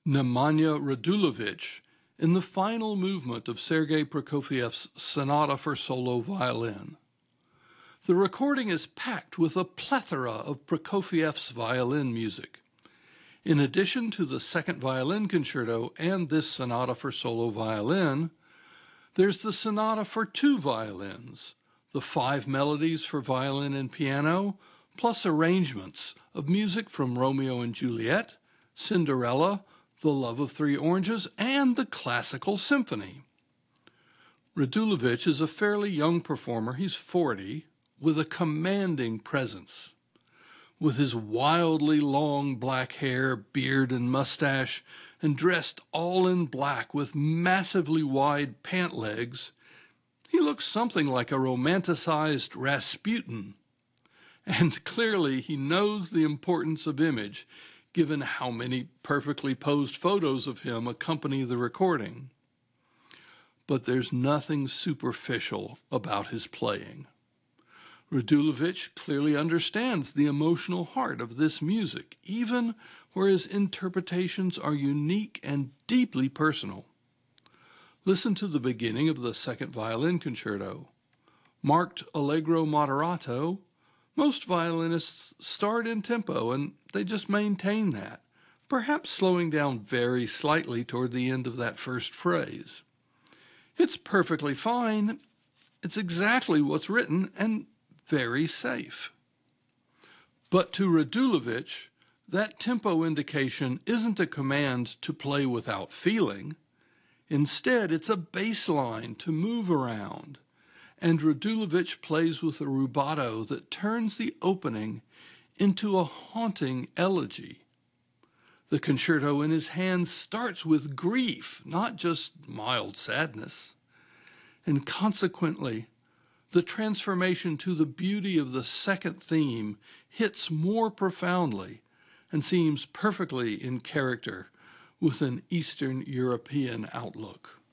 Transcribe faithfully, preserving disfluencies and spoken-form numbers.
Nemanja Radulović in the final movement of Sergei Prokofiev's Sonata for Solo Violin. The recording is packed with a plethora of Prokofiev's violin music. In addition to the Second Violin Concerto and this Sonata for Solo Violin, there's the Sonata for Two Violins, the five melodies for violin and piano, plus arrangements of music from Romeo and Juliet, Cinderella, The Love of Three Oranges, and the Classical Symphony. Radulović is a fairly young performer, he's forty, with a commanding presence. With his wildly long black hair, beard, and mustache, and dressed all in black with massively wide pant legs, he looks something like a romanticized Rasputin. And clearly he knows the importance of image, given how many perfectly posed photos of him accompany the recording. But there's nothing superficial about his playing. Radulović clearly understands the emotional heart of this music, even where his interpretations are unique and deeply personal. Listen to the beginning of the Second Violin Concerto. Marked allegro moderato, most violinists start in tempo and they just maintain that, perhaps slowing down very slightly toward the end of that first phrase. It's perfectly fine. It's exactly what's written and very safe. But to Radulović, that tempo indication isn't a command to play without feeling. Instead, it's a bass line to move around. And Radulović plays with a rubato that turns the opening into a haunting elegy. The concerto in his hands starts with grief, not just mild sadness. And consequently, the transformation to the beauty of the second theme hits more profoundly and seems perfectly in character with an Eastern European outlook.